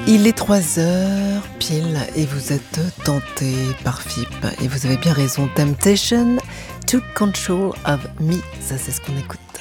Il est 3 heures pile et vous êtes tenté par FIP et vous avez bien raison. Temptation, Took Control of Me, ça c'est ce qu'on écoute.